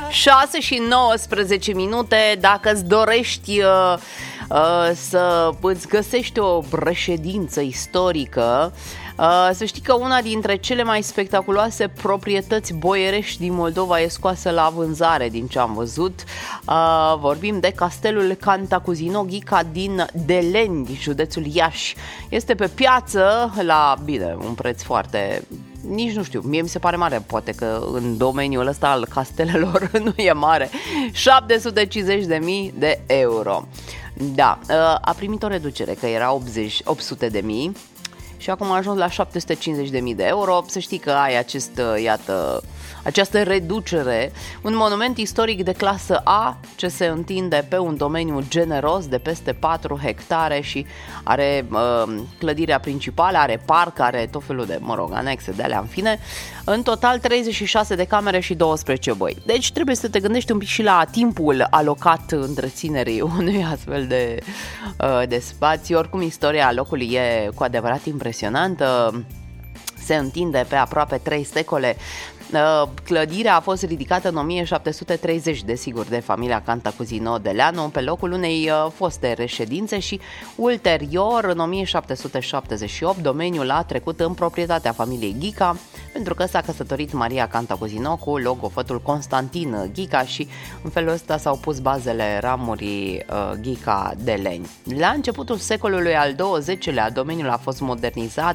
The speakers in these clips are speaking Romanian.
6 și 19 minute. Dacă îți dorești să îți găsești o reședință istorică, să știi că una dintre cele mai spectaculoase proprietăți boierești din Moldova e scoasă la vânzare, din ce am văzut. Vorbim de castelul Cantacuzino Ghica din Deleni, județul Iași. Este pe piață la, bine, un preț foarte... nici nu știu, mie mi se pare mare, poate că în domeniul ăsta al castelelor nu e mare. 750.000 de euro. Da, a primit o reducere, că era 800.000 și acum a ajuns la 750.000 de euro. Să știi că ai această reducere, un monument istoric de clasă A ce se întinde pe un domeniu generos de peste 4 hectare și are clădirea principală, are parc, are tot felul de, anexe de alea, în fine, în total 36 de camere și 12 băi. Deci trebuie să te gândești un pic și la timpul alocat întreținerii unui astfel de spațiu. Oricum, istoria locului e cu adevărat impresionantă, se întinde pe aproape 3 secole. Clădirea a fost ridicată în 1730, desigur, de familia Cantacuzino Deleanu, pe locul unei foste reședințe și ulterior, în 1778, domeniul a trecut în proprietatea familiei Ghica, pentru că s-a căsătorit Maria Cantacuzino cu logofătul Constantin Ghica și în felul ăsta s-au pus bazele ramurii Ghica Deleni. La începutul secolului al XX-lea, domeniul a fost modernizat.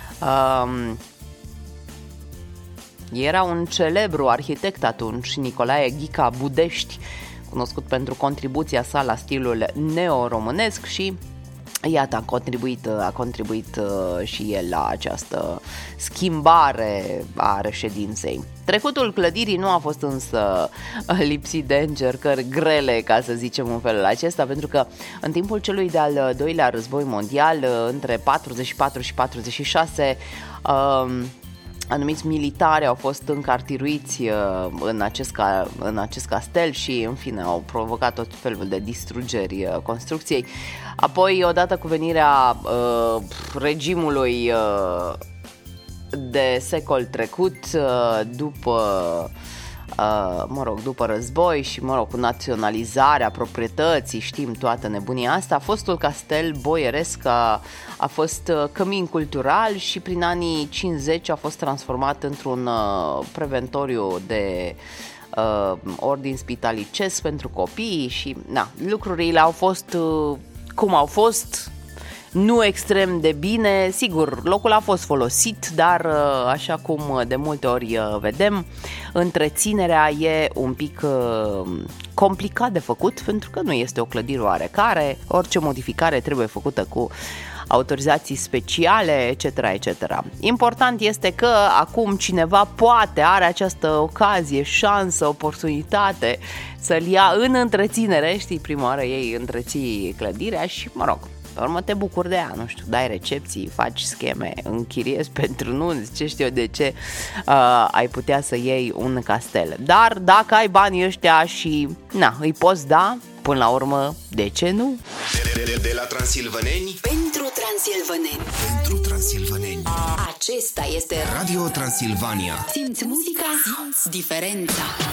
Era un celebru arhitect atunci, Nicolae Ghica Budești, cunoscut pentru contribuția sa la stilul neo-românesc și iată, a contribuit și el la această schimbare a reședinței. Trecutul clădirii nu a fost însă lipsit de încercări grele, ca să zicem în felul acesta, pentru că în timpul celui de-al doilea război mondial, între 44 și 46, anumiți militari au fost încartiruiți în acest castel și, în fine, au provocat tot felul de distrugeri construcției. Apoi, odată cu venirea regimului de secol trecut, după război și, cu naționalizarea proprietății, știm toată nebunia asta, fostul castel boieresc a fost cămin cultural și prin anii 50 a fost transformat într-un preventoriu de ordin spitalicesc pentru copii și lucrurile au fost cum au fost, nu extrem de bine. Sigur, locul a fost folosit, dar așa cum de multe ori vedem, întreținerea e un pic complicat de făcut, pentru că nu este o clădire oarecare, orice modificare trebuie făcută cu autorizații speciale, etc., etc. Important este că acum cineva are această ocazie, șansă, oportunitate să-l ia în întreținere, știi, prima oară ei întreții clădirea și, pe urmă te bucuri de ea, nu știu, dai recepții, faci scheme, închiriezi pentru nunți, ce știu eu de ce ai putea să iei un castel. Dar dacă ai banii ăștia și îi poți da, până la urmă, de ce nu? De la transilvaneni pentru transilvaneni. Pentru transilvaneni. Acesta este Radio Transilvania. Simți muzica, simți diferența.